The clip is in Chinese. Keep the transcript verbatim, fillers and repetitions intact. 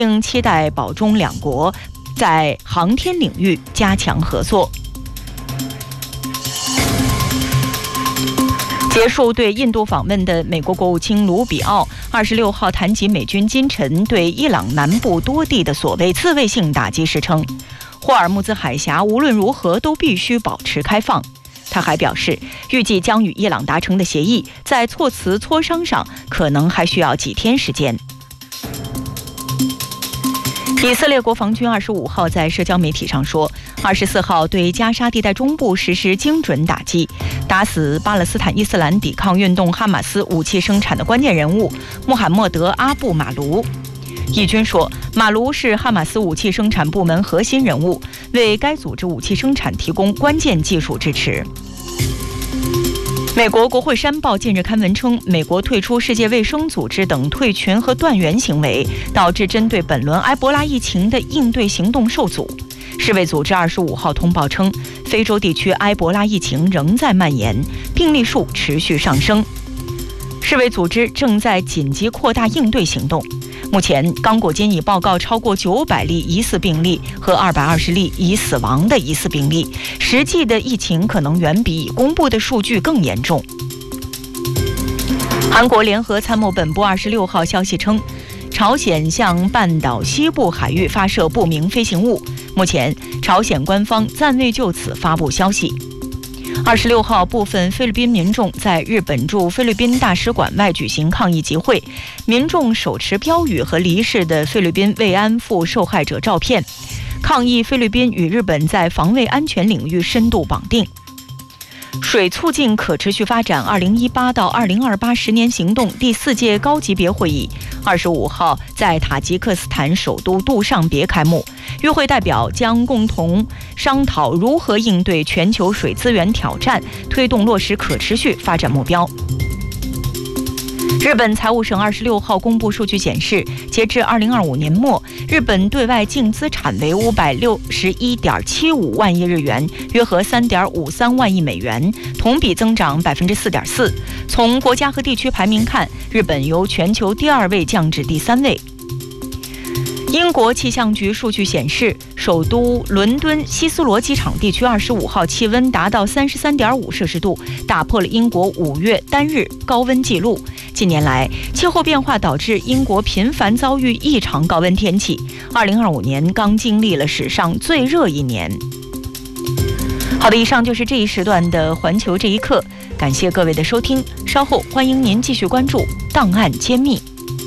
并期待保中两国在航天领域加强合作。结束对印度访问的美国国务卿卢比奥二十六号谈及美军今晨对伊朗南部多地的所谓自卫性打击时称，霍尔木兹海峡无论如何都必须保持开放。他还表示，预计将与伊朗达成的协议在措辞磋商上可能还需要几天时间。以色列国防军二十五号在社交媒体上说，二十四号对加沙地带中部实施精准打击，打死巴勒斯坦伊斯兰抵抗运动哈马斯武器生产的关键人物穆罕默德·阿布马卢。以军说，马卢是哈马斯武器生产部门核心人物，为该组织武器生产提供关键技术支持。美国国会山报近日刊文称，美国退出世界卫生组织等退群和断源行为，导致针对本轮埃博拉疫情的应对行动受阻。世卫组织二十五号通报称，非洲地区埃博拉疫情仍在蔓延，病例数持续上升。世卫组织正在紧急扩大应对行动。目前，刚果金已报告超过九百例疑似病例和二百二十例已死亡的疑似病例，实际的疫情可能远比已公布的数据更严重。韩国联合参谋本部二十六号消息称，朝鲜向半岛西部海域发射不明飞行物，目前朝鲜官方暂未就此发布消息。二十六号，部分菲律宾民众在日本驻菲律宾大使馆外举行抗议集会，民众手持标语和离世的菲律宾慰安妇受害者照片，抗议菲律宾与日本在防卫安全领域深度绑定。水促进可持续发展二零一八到二零二八十年行动第四届高级别会议二十五号在塔吉克斯坦首都杜尚别开幕，与会代表将共同商讨如何应对全球水资源挑战，推动落实可持续发展目标。日本财务省二十六号公布数据显示，截至二零二五年末，日本对外净资产为五百六十一点七五万亿日元，约合三点五三万亿美元，同比增长百分之四点四。从国家和地区排名看，日本由全球第二位降至第三位。英国气象局数据显示，首都伦敦希斯罗机场地区二十五号气温达到三十三点五摄氏度，打破了英国五月单日高温纪录。近年来，气候变化导致英国频繁遭遇异常高温天气，二零二五年刚经历了史上最热一年。好的，以上就是这一时段的环球这一刻，感谢各位的收听，稍后欢迎您继续关注档案揭秘。